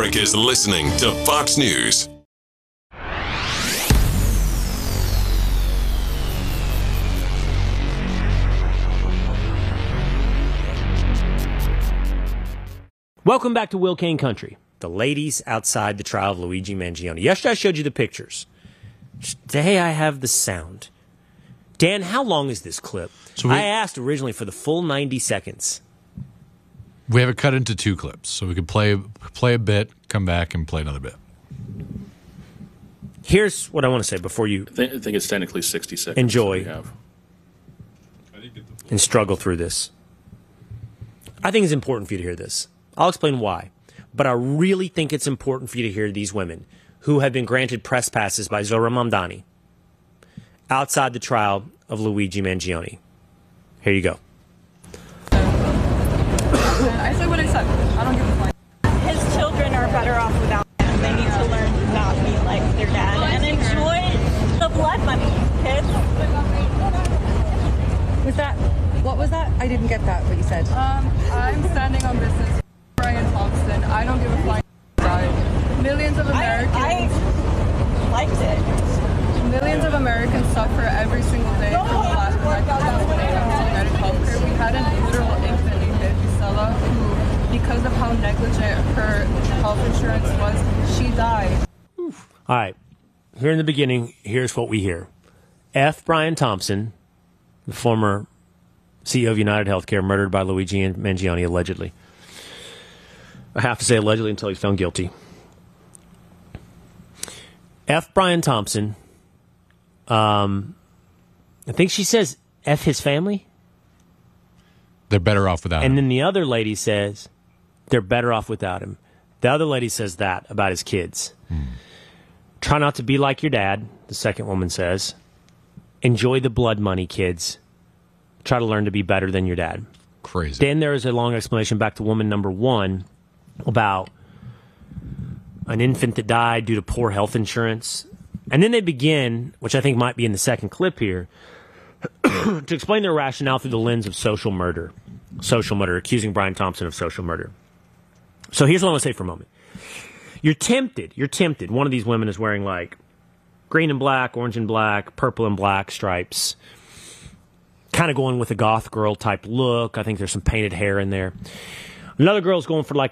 America's listening to Fox News. Welcome back to Will Kane Country. The ladies outside the trial of Luigi Mangione. Yesterday I showed you the pictures. Today I have the sound. Dan, how long is this clip? I asked originally for the full 90 seconds. We have it cut into 2 clips, so we could play a bit, come back, and play another bit. Here's what I want to say before you I think it's technically 60 seconds. enjoy and struggle through this. I think it's important for you to hear this. I'll explain why. But I really think it's important for you to hear these women who have been granted press passes by Zohra Mamdani outside the trial of Luigi Mangione. Here you go. I said what I said. I don't give a fuck. His children are better off without him. They need to learn to not be like their dad and enjoy the blood money, kids. What was that? I didn't get that, what you said. I'm standing on business. Brian Thompson. I don't give a fuck. Millions of Americans. I liked it. Millions of Americans suffer every single day from the lack of recognition when it comes to United Healthcare. We had an literal infant named Gisela who, because of how negligent her health insurance was, she died. All right. Here in the beginning, here's what we hear. F. Brian Thompson, the former CEO of United Healthcare, murdered by Luigi Mangione, allegedly. I have to say allegedly until he's found guilty. F. Brian Thompson, I think she says F his family. They're better off without him. And then the other lady says they're better off without him. The other lady says that about his kids. Try not to be like your dad, the second woman says. Enjoy the blood money, kids. Try to learn to be better than your dad. Crazy. Then there is a long explanation back to woman number 1 about an infant that died due to poor health insurance. And then they begin, which I think might be in the second clip here, to explain their rationale through the lens of social murder. Social murder, accusing Brian Thompson of social murder. So here's what I want to say for a moment. You're tempted. One of these women is wearing like green and black, orange and black, purple and black stripes. Kind of going with a goth girl type look. I think there's some painted hair in there. Another girl's going for like